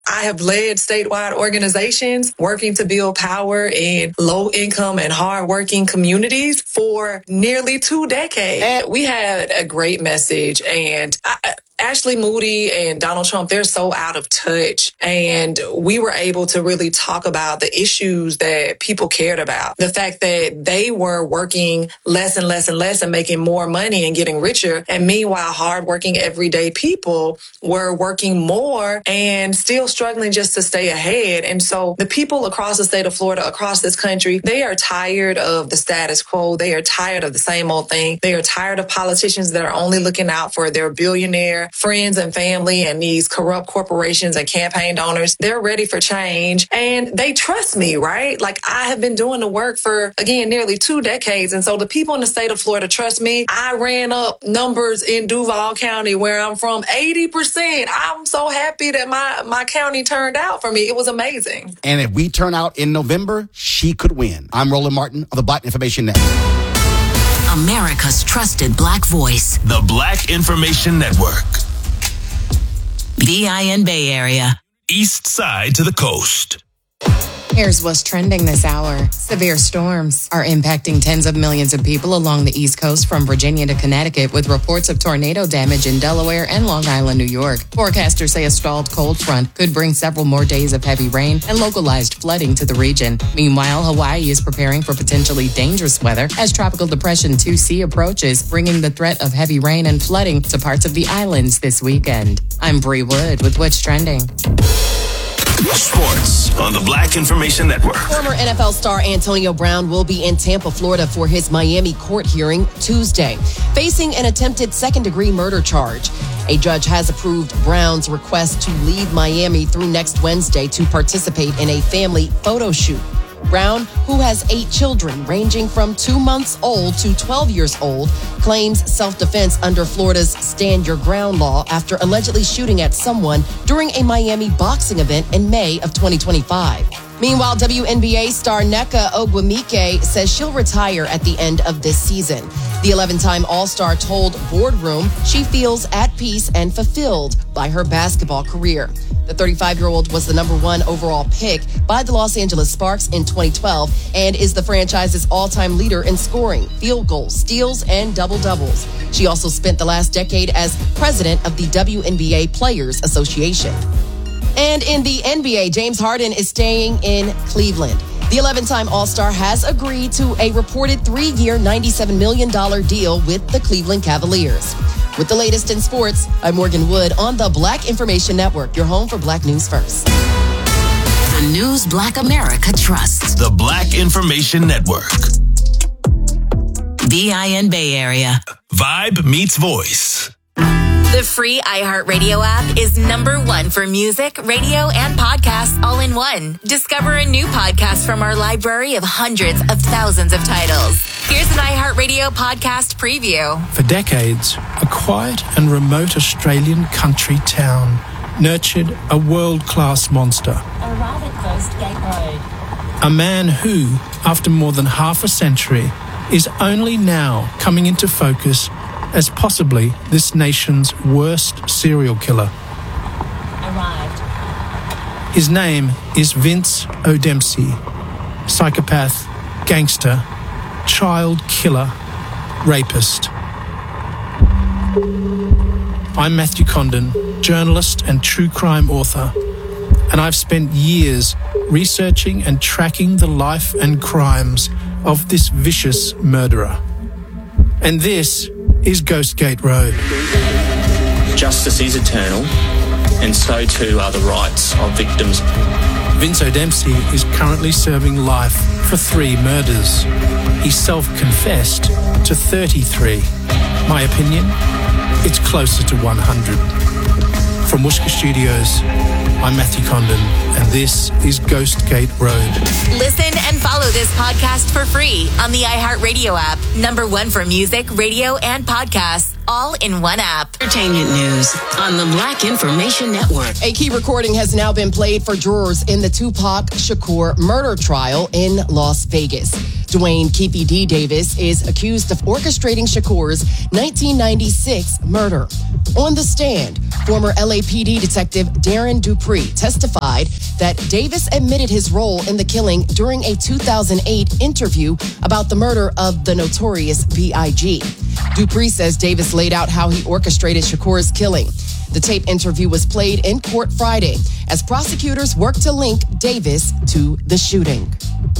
I have led statewide organizations working to build power in low-income and hard-working communities for nearly 2 decades. And we had a great message, and Ashley Moody and Donald Trump, they're so out of touch. And we were able to really talk about the issues that people cared about. The fact that they were working less and less and less and making more money and getting richer. And meanwhile, hardworking everyday people were working more and still struggling just to stay ahead. And so the people across the state of Florida, across this country, they are tired of the status quo. They are tired of the same old thing. They are tired of politicians that are only looking out for their billionaire friends and family and these corrupt corporations and campaign donors. They're ready for change and they trust me, right? Like I have been doing the work for, again, nearly 2 decades. And so the people in the state of Florida trust me. I ran up numbers in Duval County where I'm from, 80%. I'm so happy that my county turned out for me. It was amazing. And if we turn out in November, she could win. I'm Roland Martin of the Black Information Network. America's trusted Black voice. The Black Information Network. VIN Bay Area. East side to the coast. Here's what's trending this hour. Severe storms are impacting tens of millions of people along the East Coast from Virginia to Connecticut, with reports of tornado damage in Delaware and Long Island, New York. Forecasters say a stalled cold front could bring several more days of heavy rain and localized flooding to the region. Meanwhile, Hawaii is preparing for potentially dangerous weather as Tropical Depression 2C approaches, bringing the threat of heavy rain and flooding to parts of the islands this weekend. I'm Bree Wood with What's Trending. Sports on the Black Information Network. Former NFL star Antonio Brown will be in Tampa, Florida for his Miami court hearing Tuesday, facing an attempted second-degree murder charge. A judge has approved Brown's request to leave Miami through next Wednesday to participate in a family photo shoot. Brown, who has 8 children ranging from 2 months old to 12 years old, claims self-defense under Florida's Stand Your Ground law after allegedly shooting at someone during a Miami boxing event in May of 2025. Meanwhile, WNBA star Nneka Ogwumike says she'll retire at the end of this season. The 11-time All-Star told Boardroom she feels at peace and fulfilled by her basketball career. The 35-year-old was the number 1 overall pick by the Los Angeles Sparks in 2012 and is the franchise's all-time leader in scoring, field goals, steals, and double-doubles. She also spent the last decade as president of the WNBA Players Association. And in the NBA, James Harden is staying in Cleveland. The 11-time All-Star has agreed to a reported 3-year, $97 million deal with the Cleveland Cavaliers. With the latest in sports, I'm Morgan Wood on the Black Information Network, your home for Black News First. The news Black America trusts. The Black Information Network. VIN Bay Area. Vibe meets voice. The free iHeartRadio app is #1 for music, radio, and podcasts all in one. Discover a new podcast from our library of hundreds of thousands of titles. Here's an iHeartRadio podcast preview. For decades, a quiet and remote Australian country town nurtured a world-class monster. Arrive at Ghost Gate Road. A man who, after more than half a century, is only now coming into focus as possibly this nation's worst serial killer. Arrived. His name is Vince O'Dempsey, psychopath, gangster, child killer, rapist. I'm Matthew Condon, journalist and true crime author, and I've spent years researching and tracking the life and crimes of this vicious murderer. And this is Ghost Gate Road. Justice is eternal, and so too are the rights of victims. Vince O'Dempsey is currently serving life for 3 murders. He self-confessed to 33. My opinion? It's closer to 100. From Wooshka Studios, I'm Matthew Condon, and this is Ghost Gate Road. Listen and follow this podcast for free on the iHeartRadio app. #1 for music, radio, and podcasts, all in one app. Entertainment news on the Black Information Network. A key recording has now been played for jurors in the Tupac Shakur murder trial in Las Vegas. Dwayne Keefe D. Davis is accused of orchestrating Shakur's 1996 murder. On the stand, former LAPD detective Darren Dupree testified that Davis admitted his role in the killing during a 2008 interview about the murder of the notorious B.I.G. Dupree says Davis laid out how he orchestrated Shakur's killing. The tape interview was played in court Friday as prosecutors worked to link Davis to the shooting.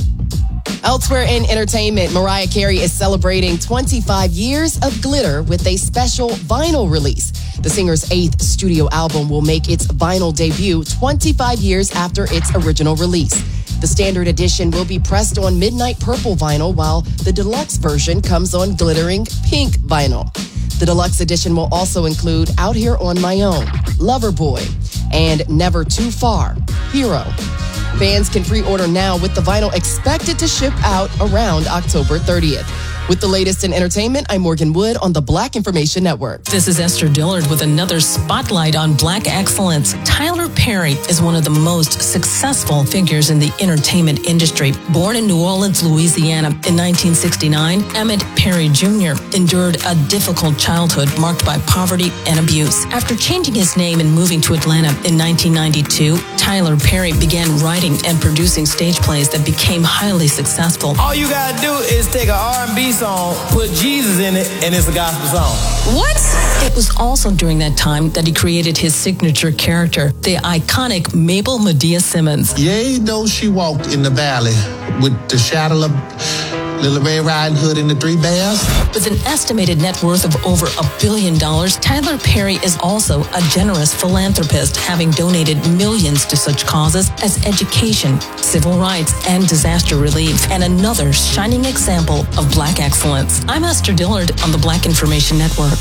Elsewhere in entertainment, Mariah Carey is celebrating 25 years of glitter with a special vinyl release. The singer's 8th studio album will make its vinyl debut 25 years after its original release. The standard edition will be pressed on midnight purple vinyl, while the deluxe version comes on glittering pink vinyl. The deluxe edition will also include Out Here on My Own, Loverboy, and Never Too Far, Hero. Fans can pre-order now with the vinyl expected to ship out around October 30th. With the latest in entertainment, I'm Morgan Wood on the Black Information Network. This is Esther Dillard with another spotlight on Black excellence. Tyler Perry is one of the most successful figures in the entertainment industry. Born in New Orleans, Louisiana in 1969, Emmett Perry Jr. endured a difficult childhood marked by poverty and abuse. After changing his name and moving to Atlanta in 1992, Tyler Perry began writing and producing stage plays that became highly successful. All you gotta do is take an R&B song, put Jesus in it, and it's a gospel song. What? It was also during that time that he created his signature character, the iconic Mabel Medea Simmons. Yea, though she walked in the valley with the shadow of Little Red Riding Hood and the Three Bears. With an estimated net worth of over $1 billion, Tyler Perry is also a generous philanthropist, having donated millions to such causes as education, civil rights, and disaster relief, and another shining example of Black excellence. I'm Esther Dillard on the Black Information Network.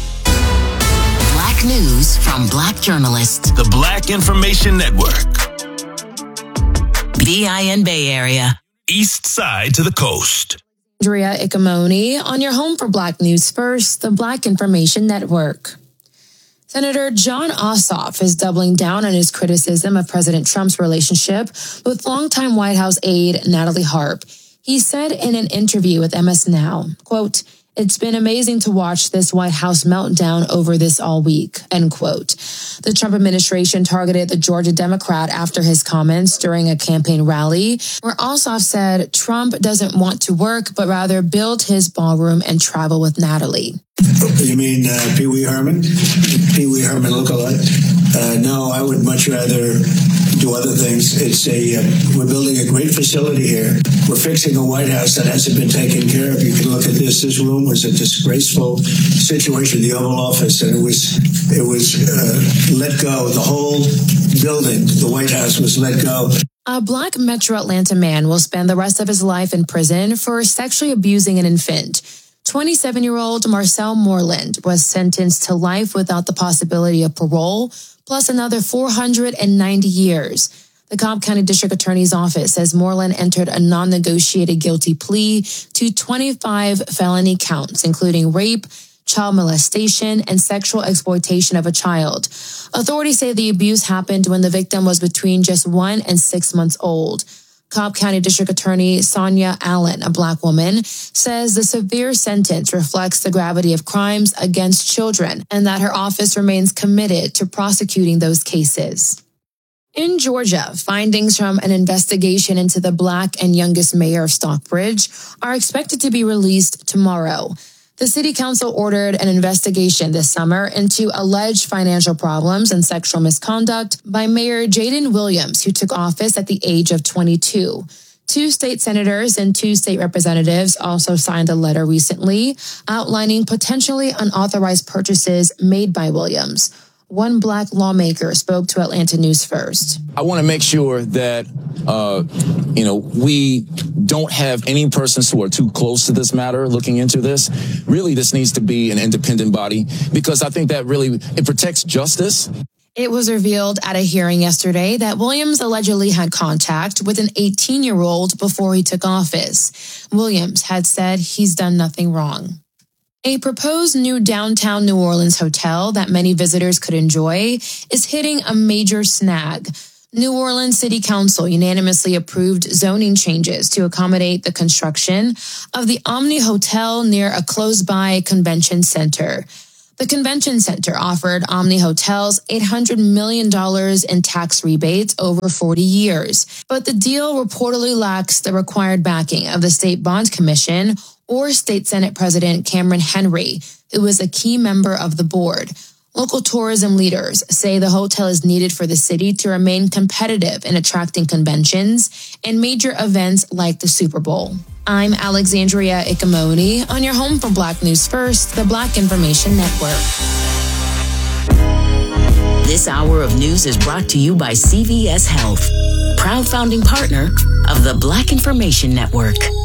Black news from Black journalists. The Black Information Network. BIN Bay Area. East side to the coast. Andrea Ikamoni on your home for Black News First, the Black Information Network. Senator Jon Ossoff is doubling down on his criticism of President Trump's relationship with longtime White House aide Natalie Harp. He said in an interview with MS Now, quote, "It's been amazing to watch this White House meltdown over this all week," end quote. The Trump administration targeted the Georgia Democrat after his comments during a campaign rally, where Ossoff said Trump doesn't want to work, but rather build his ballroom and travel with Natalie. You mean Pee Wee Herman? Pee Wee Herman lookalike? No, I would much rather do other things. We're building a great facility here. We're fixing a White House that hasn't been taken care of. You can look at this. This room was a disgraceful situation, the Oval Office, and it was let go. The whole building, the White House, was let go. A Black Metro Atlanta man will spend the rest of his life in prison for sexually abusing an infant. 27-year-old Marcel Moreland was sentenced to life without the possibility of parole, plus another 490 years. The Cobb County District Attorney's Office says Moreland entered a non-negotiated guilty plea to 25 felony counts, including rape, child molestation, and sexual exploitation of a child. Authorities say the abuse happened when the victim was between just 1 and 6 months old. Cobb County District Attorney Sonia Allen, a Black woman, says the severe sentence reflects the gravity of crimes against children and that her office remains committed to prosecuting those cases. In Georgia, findings from an investigation into the Black and youngest mayor of Stockbridge are expected to be released tomorrow. The city council ordered an investigation this summer into alleged financial problems and sexual misconduct by Mayor Jaden Williams, who took office at the age of 22. 2 state senators and 2 state representatives also signed a letter recently outlining potentially unauthorized purchases made by Williams. One Black lawmaker spoke to Atlanta News First. I want to make sure that, we don't have any persons who are too close to this matter looking into this. Really, this needs to be an independent body because I think that really, it protects justice. It was revealed at a hearing yesterday that Williams allegedly had contact with an 18-year-old before he took office. Williams had said he's done nothing wrong. A proposed new downtown New Orleans hotel that many visitors could enjoy is hitting a major snag. New Orleans City Council unanimously approved zoning changes to accommodate the construction of the Omni Hotel near a close-by convention center. The convention center offered Omni Hotels $800 million in tax rebates over 40 years, but the deal reportedly lacks the required backing of the State Bond Commission or State Senate President Cameron Henry, who is a key member of the board. Local tourism leaders say the hotel is needed for the city to remain competitive in attracting conventions and major events like the Super Bowl. I'm Alexandria Ikamoni on your home for Black News First, the Black Information Network. This hour of news is brought to you by CVS Health, proud founding partner of the Black Information Network.